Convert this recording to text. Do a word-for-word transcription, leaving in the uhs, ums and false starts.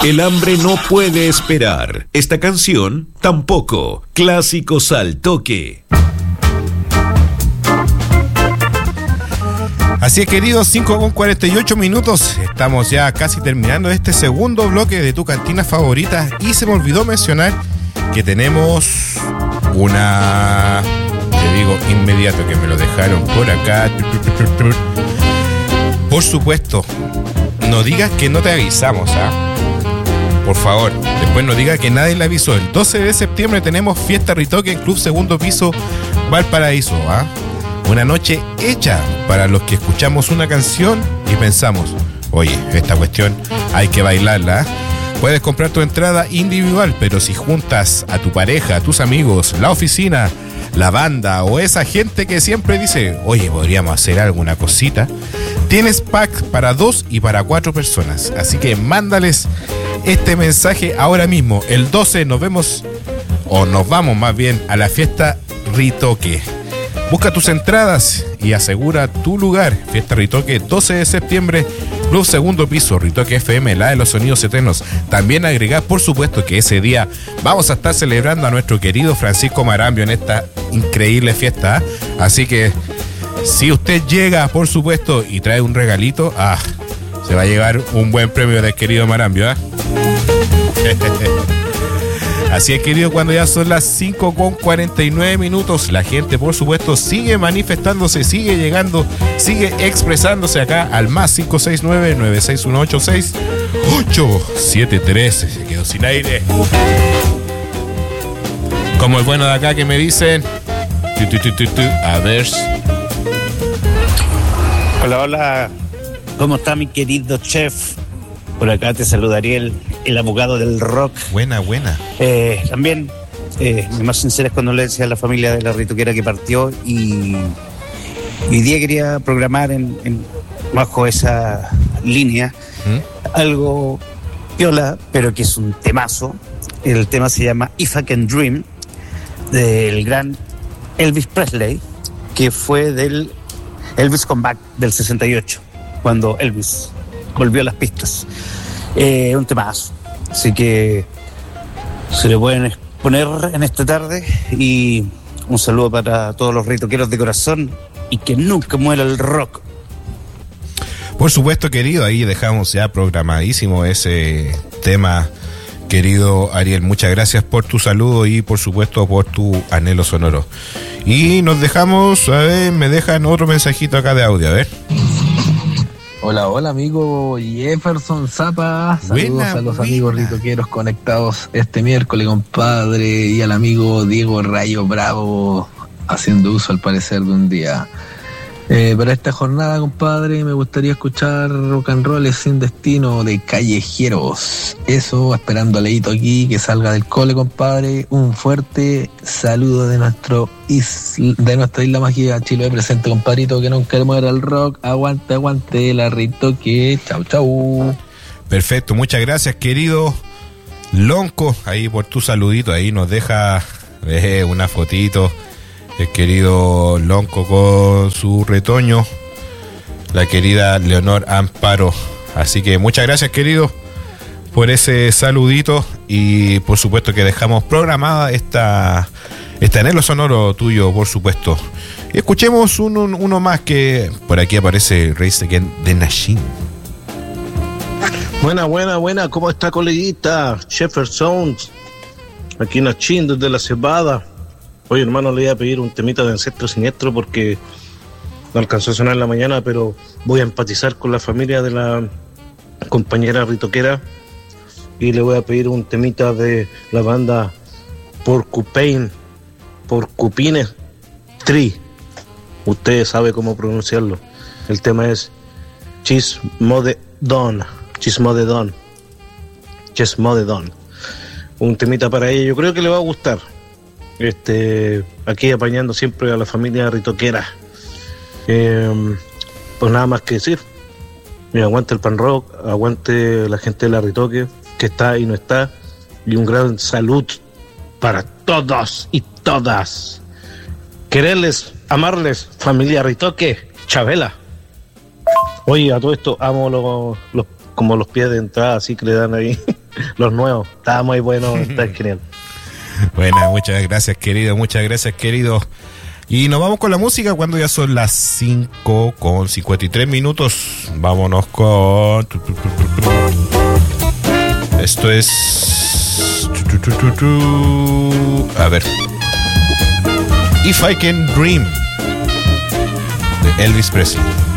El hambre no puede esperar. Esta canción tampoco. Clásicos al toque. Así es, queridos, cinco con cuarenta y ocho minutos. Estamos ya casi terminando este segundo bloque de tu cantina favorita. Y se me olvidó mencionar que tenemos una... Te digo inmediato que me lo dejaron por acá. Por supuesto, no digas que no te avisamos, ¿ah? Por favor, después no digas que nadie le avisó. El doce de septiembre tenemos fiesta Ritoque en Club Segundo Piso Valparaíso, ¿ah? Una noche hecha para los que escuchamos una canción y pensamos, oye, esta cuestión hay que bailarla, ¿eh? Puedes comprar tu entrada individual, pero si juntas a tu pareja, a tus amigos, la oficina, la banda o esa gente que siempre dice, oye, podríamos hacer alguna cosita, tienes pack para dos y para cuatro personas. Así que mándales este mensaje ahora mismo. El doce nos vemos, o nos vamos más bien, a la fiesta Ritoque. Busca tus entradas y asegura tu lugar. Fiesta Ritoque, doce de septiembre, Club Segundo Piso, Ritoque F M, la de los sonidos eternos. También agregar, por supuesto, que ese día vamos a estar celebrando a nuestro querido Francisco Marambio en esta increíble fiesta. Así que, si usted llega, por supuesto, y trae un regalito, ah, se va a llevar un buen premio del querido Marambio, ¿eh? Así es, querido, cuando ya son las cinco con cuarenta y nueve minutos, la gente, por supuesto, sigue manifestándose, sigue llegando, sigue expresándose acá al más cinco seis nueve, nueve seis uno ocho, seis ocho siete tres. Se quedó sin aire. Como el bueno de acá que me dicen, tu, tu, tu, tu, tu. A ver. Hola, hola. ¿Cómo está mi querido chef? Por acá te saludaría el, el abogado del rock. Buena, buena. Eh, también, eh, mis más sinceras condolencias a la familia de la ritoquera que partió. Y, y hoy día quería programar en, en, bajo esa línea ¿Mm? algo piola, pero que es un temazo. El tema se llama If I Can Dream, del gran Elvis Presley, que fue del Elvis Comeback del sesenta y ocho, cuando Elvis volvió a las pistas. Eh, un temazo. Así que se le pueden exponer en esta tarde. Y un saludo para todos los ritoqueros de corazón. Y que nunca muera el rock. Por supuesto, querido, ahí dejamos ya programadísimo ese tema, querido Ariel. Muchas gracias por tu saludo y por supuesto por tu anhelo sonoro. Y nos dejamos, a ver, me dejan otro mensajito acá de audio, a ver. Hola, hola amigo Jefferson Zapa, saludos buena, a los buena. amigos ritoqueros conectados este miércoles, compadre, y al amigo Diego Rayo Bravo, haciendo uso al parecer de un día. Eh, para esta jornada, compadre, me gustaría escuchar Rock and Roll Sin Destino de Callejeros. Eso, esperando a Leito aquí, que salga del cole, compadre. Un fuerte saludo de nuestro isla, de nuestra isla mágica, Chile presente, compadrito, que nunca muera el rock. Aguante, aguante, la Ritoque. Chau, chau. Perfecto, muchas gracias, querido Lonco, ahí por tu saludito. Ahí nos deja eh, una fotito el querido Lonco con su retoño, la querida Leonor Amparo. Así que muchas gracias, querido, por ese saludito. Y por supuesto que dejamos programada esta este anhelo sonoro tuyo, por supuesto. Y escuchemos un, un, uno más, que por aquí aparece Race Again de Nashin. Buena, buena, buena. ¿Cómo está, coleguita? Jefferson, aquí Nashin desde la Cebada. Oye, hermano, le iba a pedir un temita de Ancestro Siniestro porque no alcanzó a sonar en la mañana, pero voy a empatizar con la familia de la compañera ritoquera y le voy a pedir un temita de la banda Porcupine, Porcupine Tree. Usted sabe cómo pronunciarlo. El tema es Chismodedon, Chismodedon, Chismodedon. Un temita para ella, yo creo que le va a gustar. Este, aquí apañando siempre a la familia ritoquera. Eh, pues nada más que decir. Mira, aguante el pan rock, aguante la gente de la Ritoque, que está y no está. Y un gran salud para todos y todas. Quererles, amarles, familia Ritoque, Chabela. Oye, a todo esto amo los, los, como los pies de entrada, así que le dan ahí. Los nuevos. Está muy bueno, está genial. Bueno, muchas gracias, querido. Muchas gracias, querido. Y nos vamos con la música cuando ya son las cinco con cincuenta y tres minutos. Vámonos con... Esto es... A ver. If I Can Dream, de Elvis Presley.